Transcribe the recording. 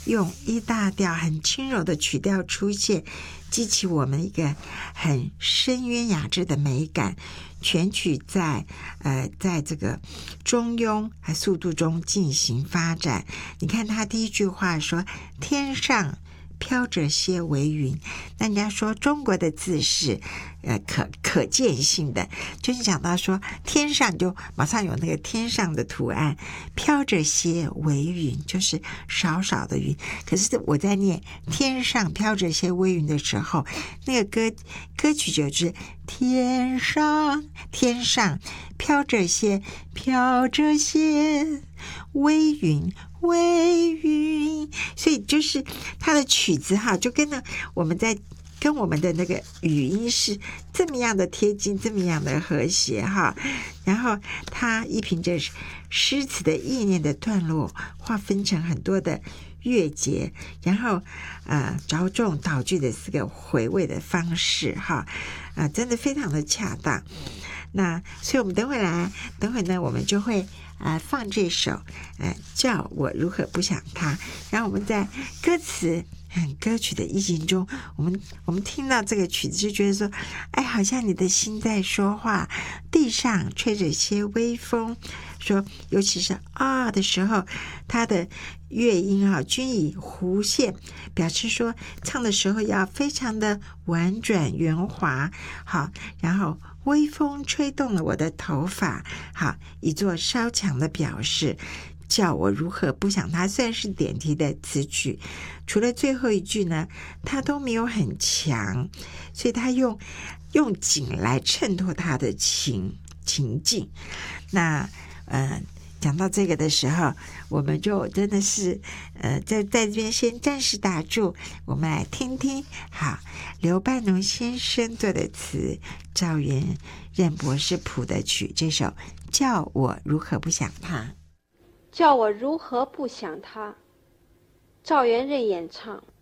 用一大调很轻柔的曲调出现，激起我们一个很深渊雅致的美感。全曲在这个中庸和速度中进行发展。你看他第一句话说天上飘着些微云，那人家说中国的字是可见性的，就是讲到说天上就马上有那个天上的图案，飘着些微云就是少少的云。可是我在念天上飘着些微云的时候，那个歌曲就是天上飘着些微云，所以就是它的曲子就跟我们的那个语音是这么样的贴近，这么样的和谐然后它依凭着诗词的意念的段落，划分成很多的乐节，然后着重导句的4个回味的方式真的非常的恰当。那所以我们等会呢，我们就会放这首叫我如何不想他，然后我们在歌词歌曲的意境中，我们听到这个曲子就觉得说，好像你的心在说话，地上吹着些微风，说尤其是的时候，它的乐音均以弧线表示说唱的时候要非常的婉转圆滑，然后微风吹动了我的头发，以作稍强的表示。叫我如何不想他，虽然是点题的词曲，除了最后一句呢，他都没有很强，所以他用景来衬托他的情境。那讲到这个的时候，我们就真的是在这边先暂时打住，我们来听听刘半农先生做的词，赵元任博士谱的曲，这首叫我如何不想他。 叫我如何不想他，赵元任演唱。